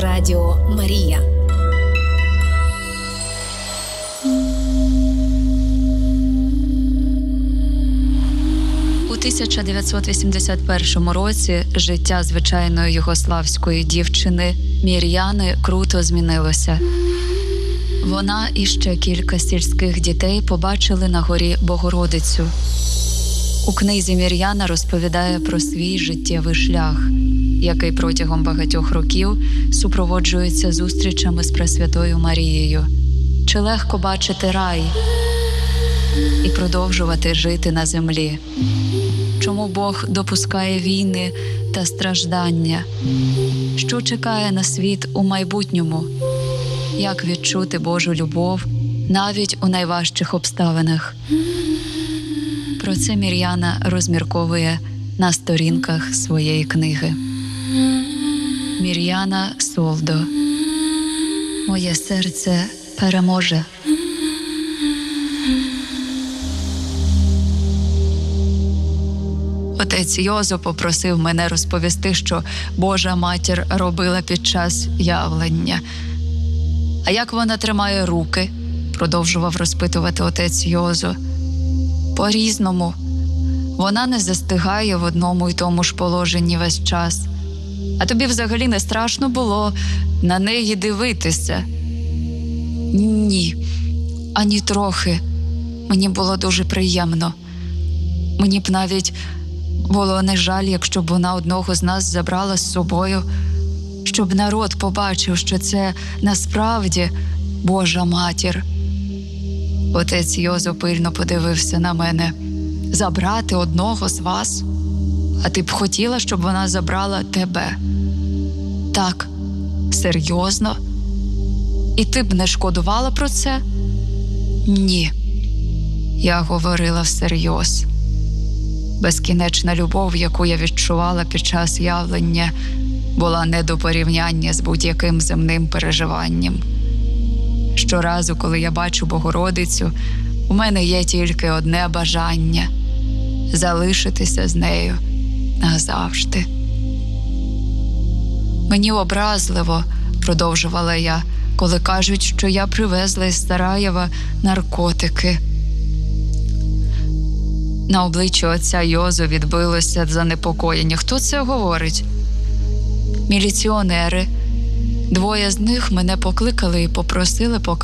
Радіо Марія. У 1981 році життя звичайної югославської дівчини Мір'яни круто змінилося. Вона і ще кілька сільських дітей побачили на горі Богородицю. У книзі Мір'яна розповідає про свій життєвий шлях, який протягом багатьох років супроводжується зустрічами з Пресвятою Марією. Чи легко бачити рай і продовжувати жити на землі? Чому Бог допускає війни та страждання? Що чекає на світ у майбутньому? Як відчути Божу любов навіть у найважчих обставинах? Про це Мір'яна розмірковує на сторінках своєї книги. Мір'яна Солдо. Моє серце переможе. Отець Йозо попросив мене розповісти, що Божа Матір робила під час явлення. А як вона тримає руки? Продовжував розпитувати отець Йозо. По-різному. Вона не застигає в одному й тому ж положенні весь час. А тобі взагалі не страшно було на неї дивитися? Ні, ані трохи. Мені було дуже приємно. Мені б навіть було не жаль, якщо б вона одного з нас забрала з собою, щоб народ побачив, що це насправді Божа Матір. Отець Йозо пильно подивився на мене. Забрати одного з вас? А ти б хотіла, щоб вона забрала тебе? Так, серйозно? І ти б не шкодувала про це? Ні, я говорила всерйоз. Безкінечна любов, яку я відчувала під час явлення, була не до порівняння з будь-яким земним переживанням. Щоразу, коли я бачу Богородицю, у мене є тільки одне бажання – залишитися з нею назавжди. Мені образливо, продовжувала я, коли кажуть, що я привезла із Сараєва наркотики. На обличчі отця Йозо відбилося занепокоєння. Хто це говорить? Міліціонери. Двоє з них мене покликали і попросили показати